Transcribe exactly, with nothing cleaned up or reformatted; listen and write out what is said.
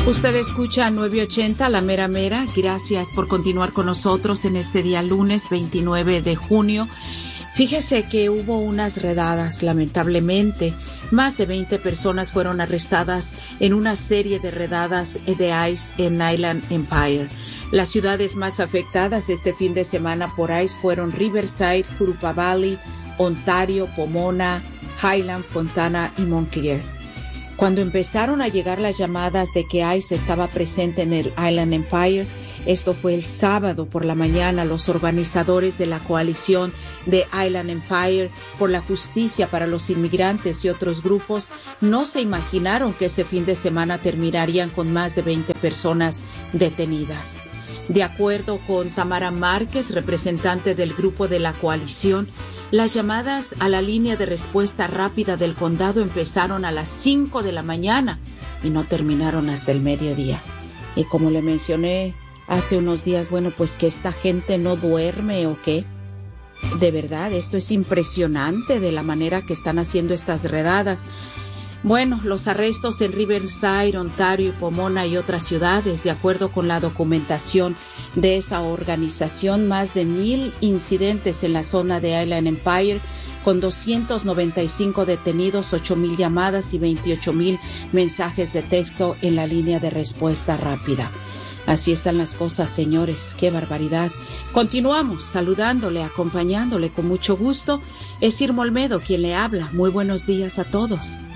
Usted escucha nueve ochenta, La Mera Mera. Gracias por continuar con nosotros en este día lunes veintinueve de junio. Fíjese que hubo unas redadas, lamentablemente. Más de veinte personas fueron arrestadas en una serie de redadas de ICE en Island Empire. Las ciudades más afectadas este fin de semana por ICE fueron Riverside, Jurupa Valley, Ontario, Pomona, Highland, Fontana y Montclair. Cuando empezaron a llegar las llamadas de que ICE estaba presente en el Island Empire, esto fue el sábado por la mañana, los organizadores de la coalición de Island Empire por la justicia para los inmigrantes y otros grupos no se imaginaron que ese fin de semana terminarían con más de veinte personas detenidas. De acuerdo con Tamara Márquez, representante del grupo de la coalición, las llamadas a la línea de respuesta rápida del condado empezaron a las cinco de la mañana y no terminaron hasta el mediodía. Y como le mencioné hace unos días, bueno, pues que esta gente no duerme o qué. De verdad, esto es impresionante de la manera que están haciendo estas redadas. Bueno, los arrestos en Riverside, Ontario, Pomona y otras ciudades, de acuerdo con la documentación de esa organización, más de mil incidentes en la zona de Island Empire, con doscientos noventa y cinco detenidos, ocho mil llamadas y veintiocho mil mensajes de texto en la línea de respuesta rápida. Así están las cosas, señores. ¡Qué barbaridad! Continuamos saludándole, acompañándole con mucho gusto. Es Irma Olmedo quien le habla. Muy buenos días a todos.